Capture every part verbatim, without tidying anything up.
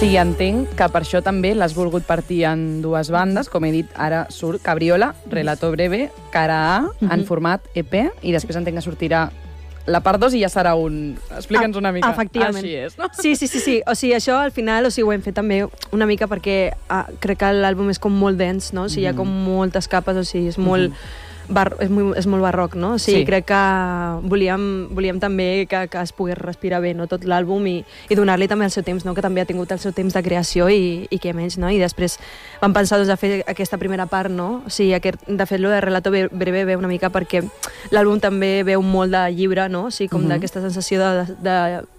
Sí, entenc que per això també l'has volgut partir en dues bandes. Com he dit, ara surt Cabriola, Relato Breve, Cara A, mm-hmm. en format E P, i després entenc que sortirà la part dos i ja serà un... Explica'ns una mica. Efectivament. Així és, no? Sí, sí, sí, sí. O sigui, això al final o sigui, ho hem fet també una mica perquè ah, crec que l'àlbum és com molt dens, no? O sigui, mm. hi ha com moltes capes, o sigui, és molt... Mm-hmm. Bar és, molt, és molt barroc, no? O sigui, sí. crec que volíem, volíem també que, que es pogués respirar bé, no? Tot l'àlbum i, i donar-li també el seu temps, no? Que també ha tingut el seu temps de creació i, i què menys, no? I després vam pensar doncs, de fer aquesta primera part, no? O sigui, aquest, de fet, lo de Relato Breve ve una mica perquè l'àlbum també veu molt de llibre, no? O sigui, com uh-huh. d'aquesta sensació de, de,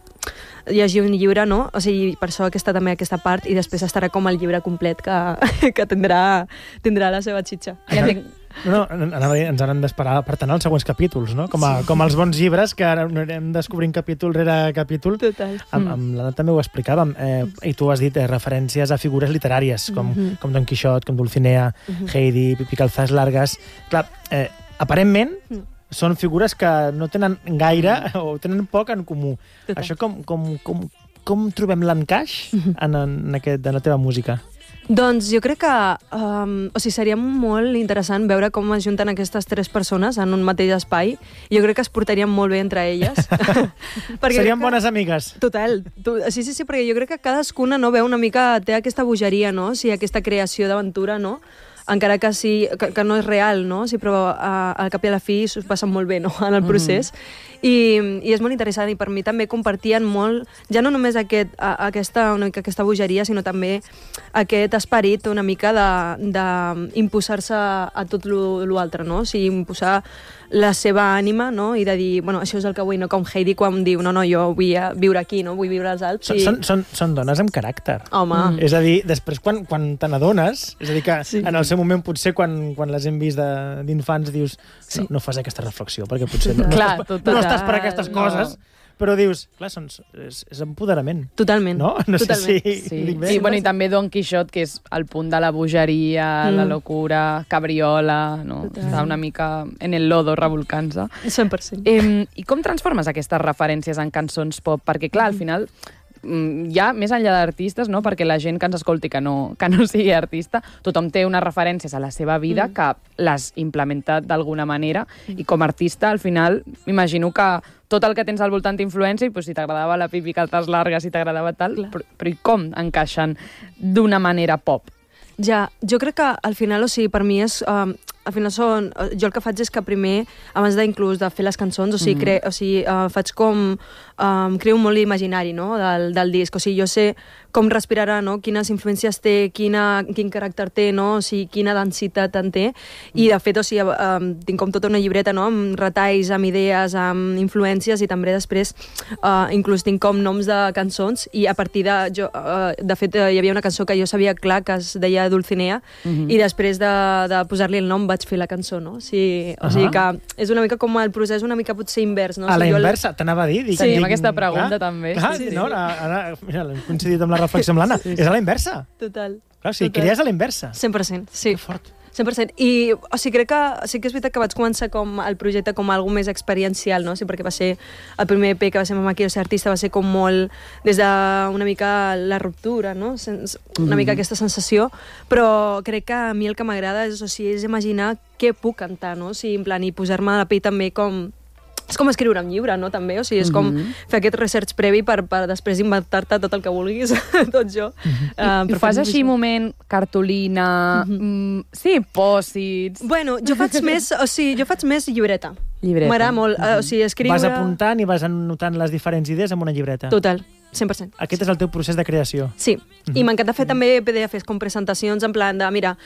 de llegir un llibre, no? O sigui, per això aquesta també aquesta part i després estarà com el llibre complet que, que tindrà, tindrà la seva xitxa. Ja tinc... No, no, ens han d'esperar per tant els següents capítols, no? Com, a, com els bons llibres, que ara anem descobrint capítol rere capítol. Total. Amb, amb l'Anna també ho explicàvem. Eh, I tu has dit eh, referències a figures literàries, com, mm-hmm. com Don Quixot, com Dulcinea, mm-hmm. Heidi, Pipi Calzas Largas... Clar, eh, aparentment... Mm. Són figures que no tenen gaire o tenen poc en comú. Total. Això com, com, com, com trobem l'encaix en, en, aquest, en la teva música? Doncs jo crec que um, o sigui, seria molt interessant veure com es junten aquestes tres persones en un mateix espai. Jo crec que es portarien molt bé entre elles. Serien bones amigues. Total. Tu, sí, sí, sí, perquè jo crec que cadascuna no veu una mica, té aquesta bogeria, no? O sigui, aquesta creació d'aventura, no? Encara que, sí, que, que no és real, no? Sí, però a, al cap i a la fi s'ho passen molt bé, no? En el procés. Mm. I, I és molt interessant, i per mi també compartien molt, ja no només aquest, a, aquesta, una mica aquesta bogeria, sinó també aquest esperit una mica d'imposar-se a tot l'altre, no? O sigui, imposar la seva ànima, no? I de dir, bueno, això és el que vull, no? Com Heidi quan diu, no, no, jo vull viure aquí, no? Vull viure als Alps. I... Són, són, són dones amb caràcter. Home. Mm. És a dir, després quan, quan te n'adones, és a dir que sí. en el seu moment potser quan, quan les hem vist d'infants dius, sí. no, no fas aquesta reflexió, perquè potser no, clar, no, no estàs per aquestes no. coses, però dius, clar, són, és, és empoderament. Totalment. No? No Totalment. sé si sí. dic bé. Sí, bueno, i també Don Quixot, que és el punt de la bogeria, mm. la locura, Cabriola, no? Està una mica en el lodo revolcant-se. cent per cent. Eh, I com transformes aquestes referències en cançons pop? Perquè, clar, al final... ja més enllà d'artistes, no? Perquè la gent que ens escolti que no, que no sigui artista, tothom té unes referències a la seva vida mm. que les implementa d'alguna manera mm. i com a artista, al final, m'imagino que tot el que tens al voltant t'influència i pues, si t'agradava la Pipi Calzas Largas, si t'agradava tal, però, però i com encaixen d'una manera pop? Ja, jo crec que al final, o sigui, per mi és... Um, al final són... Jo el que faig és que primer, abans d'inclús de fer les cançons, o sigui, mm. cre, o sigui uh, faig com... Um, creo molt imaginari, no?, del, del disc. O sigui, jo sé com respirarà, no?, quines influències té, quina, quin caràcter té, no?, o sigui, quina densitat en té. Mm. I, de fet, o sigui, um, tinc com tota una llibreta, no?, amb retalls, amb idees, amb influències, i també després uh, inclús tinc com noms de cançons, i a partir de... Jo, uh, de fet, uh, hi havia una cançó que jo sabia clar que es deia Dulcinea, mm-hmm. i després de, de posar-li el nom vaig fer la cançó, no? O sigui, uh-huh. o sigui que és una mica com el procés una mica potser invers, no? A o sigui, la jo inversa, el... t'anava a dir. Dic, sí, dic, amb aquesta pregunta clar, també. Clar, sí, sí, no, sí. ara, ara mira, hem coincidit amb la reflexió amb l'Anna. Sí, sí. És a la inversa. Total. Clar, o sigui, Total. crees a la inversa. cent per cent, sí. Que fort. cent per cent. I, o sigui, crec que sí que és veritat que vaig començar com el projecte com algo més experiencial, no? Sí, perquè va ser el primer E P que va ser Mamà Quiero Ser Artista, va ser com molt des d'una mica la ruptura, no? Sens, una mica aquesta sensació, però crec que a mi el que m'agrada és, o sigui, és imaginar què puc cantar, no? O sigui, en plan, i posar-me a la pell també com... És com escriure un llibre, no?, també. O sigui, és com mm-hmm. fer aquest research previ per, per després inventar-te tot el que vulguis, tot jo. Mm-hmm. Uh, I ho fas així, moment, cartolina... Mm-hmm. Mm, sí, pòssits... Bueno, jo faig més... O sigui, jo faig més llibreta. Llibreta. M'agrada molt. Mm-hmm. O sigui, escriure... Vas apuntant i vas anotant les diferents idees en una llibreta. Total. cent per cent. Aquest és el teu procés de creació. Sí, mm-hmm. i m'encanta fer també P D Fs com presentacions en plan de, mira,